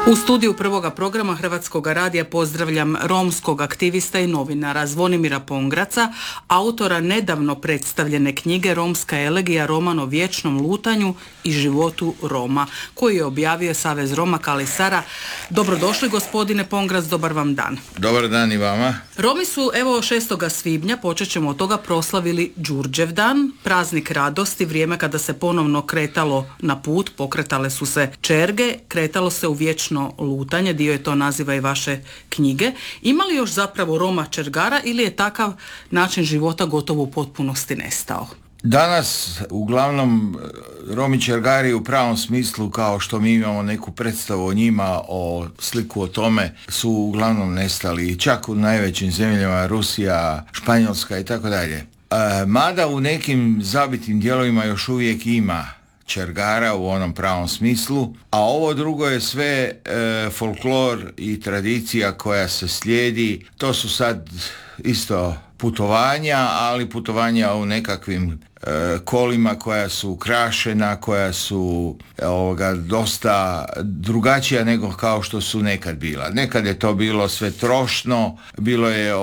U studiju prvoga programa Hrvatskog radija pozdravljam romskog aktivista i novinara Zvonimira Pongraca, autora nedavno predstavljene knjige Romska elegija, roman o vječnom lutanju i životu Roma, koji je objavio Savez Roma Kali Sara. Dobrodošli gospodine Pongrac, dobar vam dan. Dobar dan i vama. Romi su evo 6. svibnja, počet ćemo od toga, proslavili Đurđevdan, praznik radosti, vrijeme kada se ponovno kretalo na put, pokretale su se čerge, kretalo se u vječno lutanje, dio je to naziva i vaše knjige. Ima li još zapravo Roma čergara ili je takav način života gotovo u potpunosti nestao? Danas uglavnom Romi čergari u pravom smislu, kao što mi imamo neku predstavu o njima, o sliku o tome, su uglavnom nestali, čak u najvećim zemljama, Rusija, Španjolska i tako dalje. Mada u nekim zabitim dijelovima još uvijek ima čergara u onom pravom smislu, a ovo drugo je sve folklor i tradicija koja se slijedi. To su sad isto putovanja, ali putovanja u nekakvim kolima koja su ukrašena, koja su dosta drugačija nego kao što su nekad bila. Nekad je to bilo sve trošno, bilo je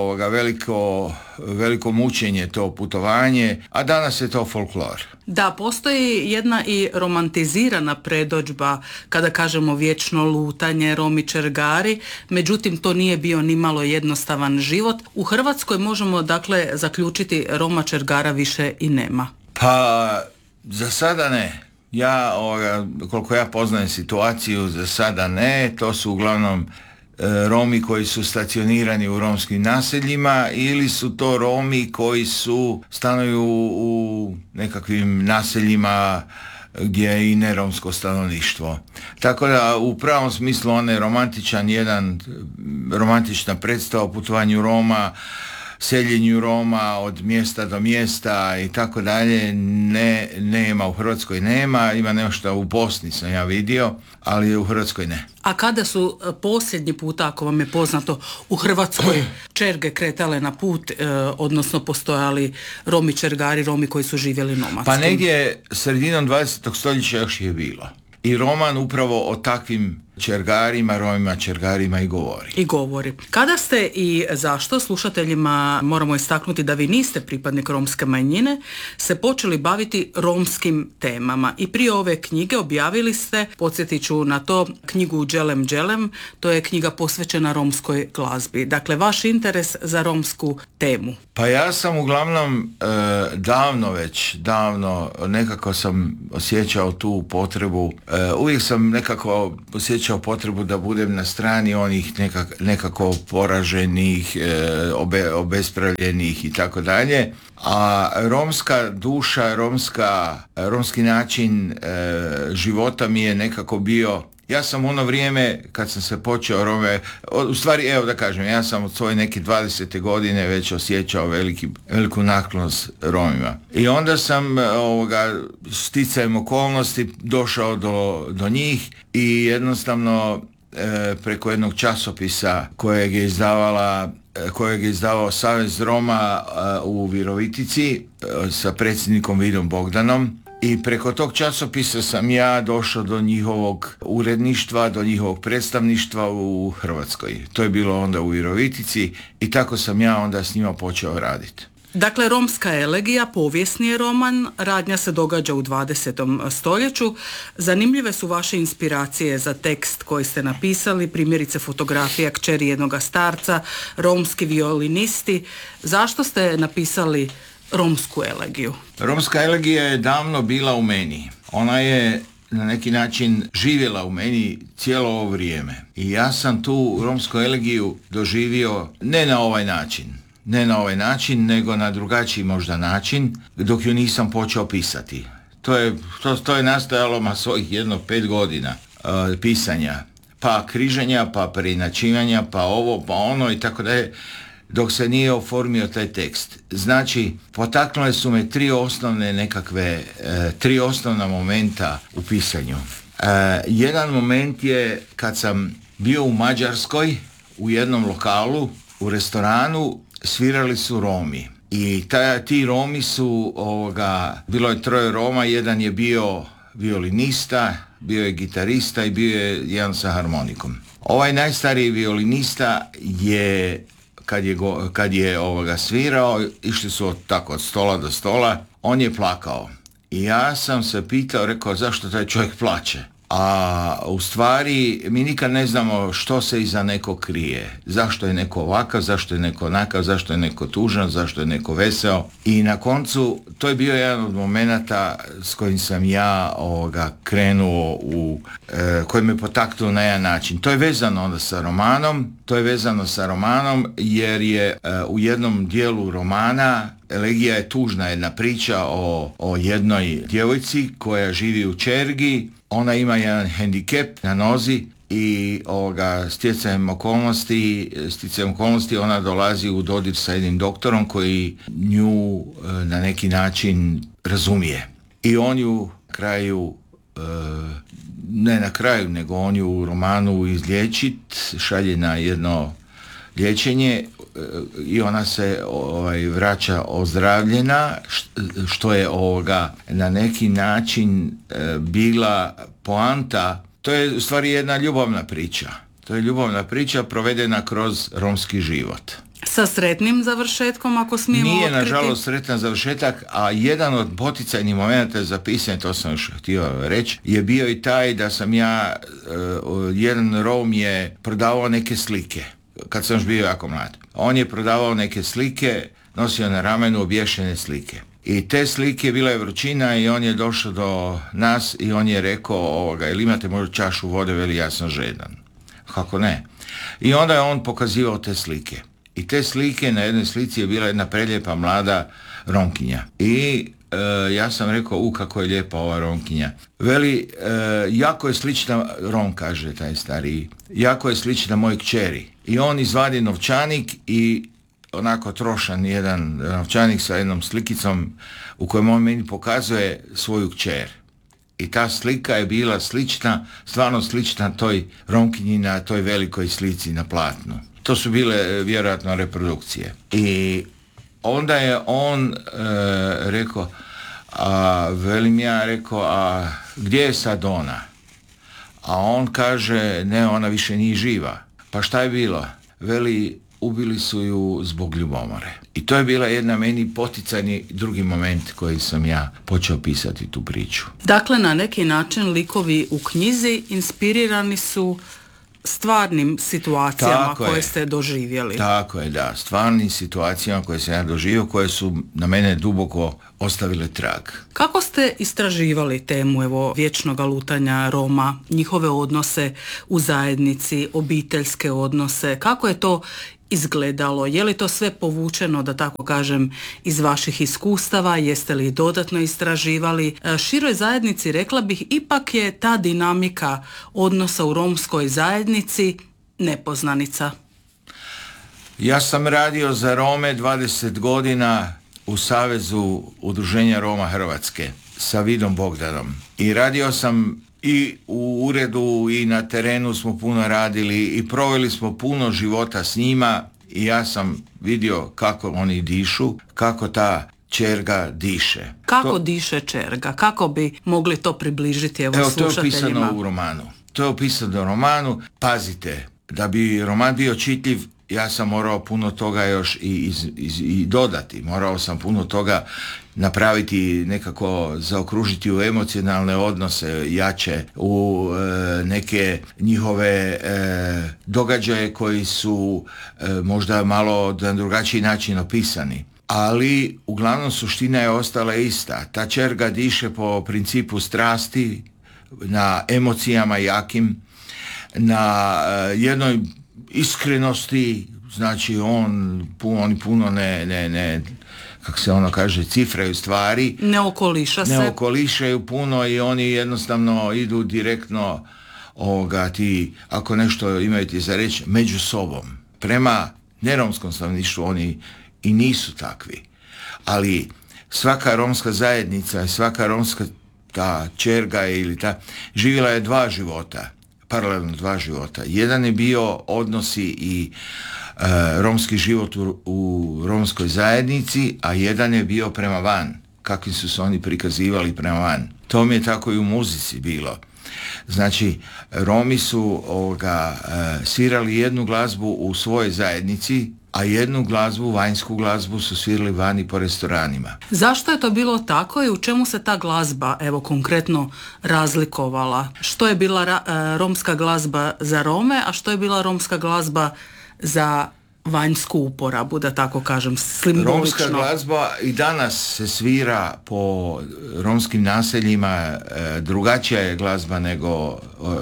veliko mučenje to putovanje, a danas je to folklor. Da, postoji jedna i romantizirana predodžba kada kažemo vječno lutanje, Romi čergari, međutim to nije bio ni malo jednostavan život. U Hrvatskoj možemo dakle zaključiti Roma čergara više i nema. Pa za sada ne. Koliko ja poznajem situaciju, za sada ne. To su uglavnom Romi koji su stacionirani u romskim naseljima ili su to Romi koji stanuju u nekakvim naseljima gdje je i neromsko stanovništvo. Tako da u pravom smislu on je romantična predstava o putovanju Roma, seljenju Roma od mjesta do mjesta i tako dalje, nema u Hrvatskoj, ima nešto u Bosni sam ja vidio, ali u Hrvatskoj ne. A kada su posljednji puta, ako vam je poznato, u Hrvatskoj čerge kretale na put, odnosno postojali Romi čergari, Romi koji su živjeli nomadski? Pa negdje sredinom 20. stoljeća još je bilo. I roman upravo o takvim čergarima, Romima čergarima i govori. Kada ste i zašto, slušateljima moramo istaknuti da vi niste pripadnik romske manjine, se počeli baviti romskim temama i prije ove knjige objavili ste, podsjetit ću na to, knjigu Đelem Đelem, to je knjiga posvećena romskoj glazbi. Dakle, vaš interes za romsku temu. Pa ja sam uglavnom davno nekako sam osjećao tu potrebu, uvijek sam nekako osjećao potrebu da budem na strani onih nekako poraženih, obespravljenih i tako dalje. A romska duša, romski način života mi je nekako bio. Ja sam ono vrijeme kad sam se počeo ja sam od svoje neke 20. godine već osjećao veliku naklonost Romima. I onda sam sticajem okolnosti došao do njih i jednostavno preko jednog časopisa kojeg je izdavao Savez Roma u Virovitici sa predsjednikom Vidom Bogdanom. I preko tog časopisa sam ja došao do njihovog uredništva, do njihovog predstavništva u Hrvatskoj. To je bilo onda u Virovitici i tako sam ja onda s njima počeo raditi. Dakle, Romska elegija, povijesni je roman, radnja se događa u 20. stoljeću. Zanimljive su vaše inspiracije za tekst koji ste napisali, primjerice fotografija kćeri jednoga starca, romski violinisti. Zašto ste napisali romsku elegiju? Romska elegija je davno bila u meni. Ona je na neki način živjela u meni cijelo ovo vrijeme. I ja sam tu romsku elegiju doživio ne na ovaj način, nego na drugačiji možda način, dok ju nisam počeo pisati. To je nastajalo svojih 5 godina pisanja, pa križanja, pa preinačivanja, pa ovo, pa ono i tako dalje, dok se nije oformio taj tekst. Znači, potaknule su me tri osnovna momenta u pisanju. Jedan moment je kad sam bio u Mađarskoj, u jednom lokalu, u restoranu, svirali su Romi. I ti Romi su, bilo je 3 Roma, jedan je bio violinista, bio je gitarista i bio je jedan sa harmonikom. Ovaj najstariji violinista je kad je svirao, išli su tako od stola do stola, on je plakao. I ja sam se pitao, rekao, zašto taj čovjek plače? A u stvari mi nikad ne znamo što se iza nekog krije. Zašto je neko ovakav, zašto je neko onakav, zašto je neko tužan, zašto je neko veseo. I na koncu to je bio jedan od momenata s kojim sam ja krenuo koji me potaknuo na jedan način. To je vezano onda sa romanom jer je u jednom dijelu romana Elegija je tužna jedna priča o jednoj djevojci koja živi u Čergi. Ona ima jedan hendikep na nozi i stjecajem okolnosti ona dolazi u dodir sa jednim doktorom koji nju na neki način razumije. I on ju nego on ju u romanu izliječit, šalje na jedno liječenje i ona se vraća ozdravljena, što je na neki način bila poanta. To je u stvari jedna ljubavna priča. To je ljubavna priča provedena kroz romski život. Sa sretnim završetkom, ako smijemo Nije, otkriti? nažalost, sretan završetak, a jedan od poticajnih momenta za pisanje, to sam još htio reći, je bio i taj da sam ja, jedan Rom je prodavao neke slike, kad sam još bio jako mlad. On je prodavao neke slike, nosio na ramenu obješene slike. I te slike, bila je vrućina i on je došao do nas i on je rekao, jel imate možda čašu vode, veli ja sam žedan. Kako ne? I onda je on pokazivao te slike. I te slike, na jednoj slici je bila jedna prelijepa mlada Romkinja. I ja sam rekao, kako je lijepa ova Romkinja. Veli, jako je slična, Rom kaže taj stariji, jako je slična moj kćeri. I on izvadi novčanik i onako trošan jedan novčanik sa jednom slikicom u kojem on meni pokazuje svoju kćer. I ta slika je bila slična, stvarno slična toj Romkinji na toj velikoj slici na platnu. To su bile vjerojatno reprodukcije. I onda je on rekao, velim ja rekao, a gdje je sad ona? A on kaže, ne, ona više nije živa. Pa šta je bilo? Veli, ubili su ju zbog ljubomore. I to je bila jedna meni poticajni drugi moment koji sam ja počeo pisati tu priču. Dakle, na neki način likovi u knjizi inspirirani su stvarnim situacijama koje ste doživjeli. Tako je, da. Stvarnim situacijama koje sam ja doživio, koje su na mene duboko ostavile trag. Kako ste istraživali temu vječnog lutanja Roma, njihove odnose u zajednici, obiteljske odnose? Kako je to izgledalo? Je li to sve povučeno, da tako kažem, iz vaših iskustava? Jeste li dodatno istraživali? Široj zajednici, rekla bih, ipak je ta dinamika odnosa u romskoj zajednici nepoznanica. Ja sam radio za Rome 20 godina u Savezu udruženja Roma Hrvatske sa Vidom Bogdanom. I radio sam i u uredu i na terenu smo puno radili i proveli smo puno života s njima i ja sam vidio kako oni dišu, kako ta čerga diše. Kako diše čerga? Kako bi mogli to približiti slušateljima? To je opisano u romanu. To je opisano u romanu. Pazite, da bi roman bio čitljiv, ja sam morao puno toga još i dodati. Morao sam puno toga napraviti, nekako zaokružiti u emocionalne odnose jače, u neke njihove događaje koji su možda malo na drugačiji način opisani. Ali uglavnom suština je ostala ista. Ta čerga diše po principu strasti, na emocijama jakim, na jednoj iskrenosti, znači oni puno ne kako se ono kaže, cifraju stvari. Ne okolišaju puno i oni jednostavno idu direktno ako nešto imaju ti za reći, među sobom. Prema neromskom stanovništvu oni i nisu takvi. Ali svaka romska zajednica, svaka romska ta čerga ili ta, živjela je paralelno dva života. Jedan je bio odnosi i romski život u romskoj zajednici, a jedan je bio prema van, kakvi su se oni prikazivali prema van. To mi je tako i u muzici bilo. Znači, Romi su svirali jednu glazbu u svojoj zajednici, a jednu glazbu, vanjsku glazbu, su svirali vani po restoranima. Zašto je to bilo tako i u čemu se ta glazba, evo, konkretno razlikovala? Što je bila romska glazba za Rome, a što je bila romska glazba za vanjsku uporabu, da tako kažem, simbolično? Romska glazba i danas se svira po romskim naseljima, drugačija je glazba nego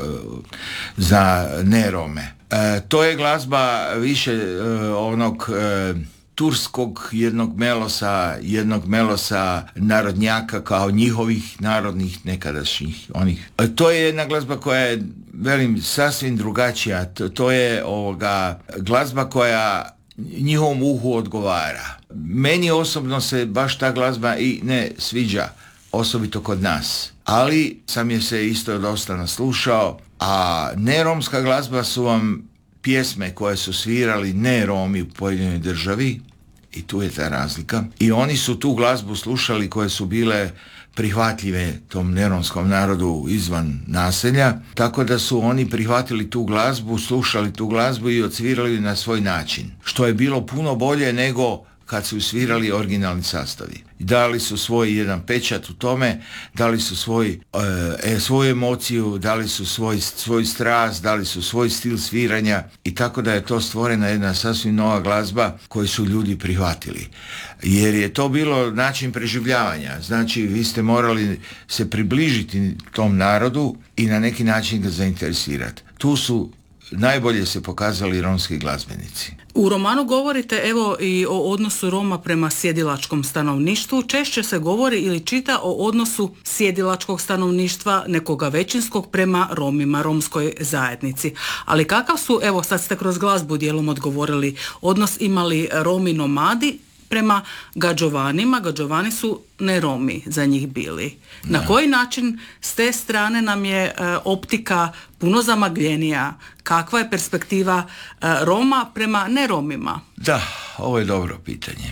za nerome. To je glazba više onog turskog jednog melosa narodnjaka kao njihovih narodnih nekadašnjih onih. To je jedna glazba koja je, velim, sasvim drugačija. To je glazba koja njihovom uhu odgovara. Meni osobno se baš ta glazba i ne sviđa, osobito kod nas. Ali sam je se isto dosta naslušao, a neromska glazba su vam pjesme koje su svirali ne Romi u pojedinoj državi, i tu je ta razlika. I oni su tu glazbu slušali koje su bile prihvatljive tom neromskom narodu izvan naselja, tako da su oni prihvatili tu glazbu, slušali tu glazbu i odsvirali na svoj način. Što je bilo puno bolje nego kad su svirali originalni sastavi. Dali su svoj jedan pečat u tome, dali su svoju emociju, dali su svoj strast, dali su svoj stil sviranja, i tako da je to stvorena jedna sasvim nova glazba koju su ljudi prihvatili. Jer je to bilo način preživljavanja. Znači, vi ste morali se približiti tom narodu i na neki način ga zainteresirati. Tu su najbolje se pokazali romski glazbenici. U romanu govorite, evo, i o odnosu Roma prema sjedilačkom stanovništvu. Češće se govori ili čita o odnosu sjedilačkog stanovništva, nekoga većinskog, prema Romima, romskoj zajednici. Ali kakav su, evo, sad ste kroz glazbu dijelom odgovorili, odnos imali Romi nomadi prema Gađovanima? Gađovani su ne Romi za njih bili. Na koji način s te strane nam je optika puno zamagljenija? Kakva je perspektiva Roma prema ne Romima? Da, ovo je dobro pitanje.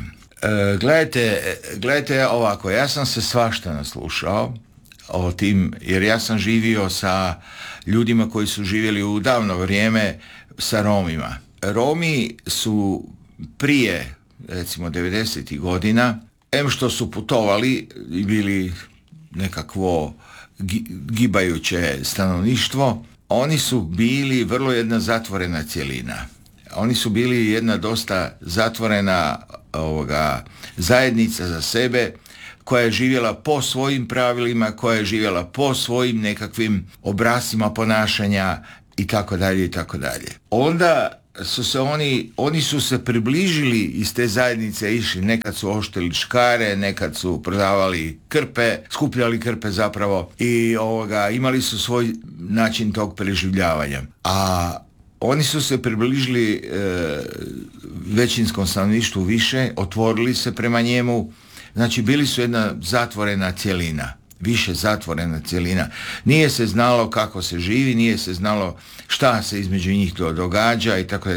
Gledajte ovako, ja sam se svašta naslušao o tim, jer ja sam živio sa ljudima koji su živjeli u davno vrijeme sa Romima. Romi su prije, recimo, 90. godina, što su putovali i bili nekakvo gibajuće stanovništvo, oni su bili vrlo jedna zatvorena cjelina. Oni su bili jedna dosta zatvorena zajednica za sebe, koja je živjela po svojim pravilima, koja je živjela po svojim nekakvim obrascima ponašanja i tako dalje i tako dalje. Onda su se oni su se približili iz te zajednice, išli, nekad su oštili škare, nekad su prodavali krpe, skupljali krpe zapravo, i imali su svoj način tog preživljavanja. A oni su se približili većinskom stanovništvu više, otvorili se prema njemu, znači bili su jedna zatvorena cjelina. Više zatvorena cjelina. Nije se znalo kako se živi, nije se znalo šta se između njih događa i tako da.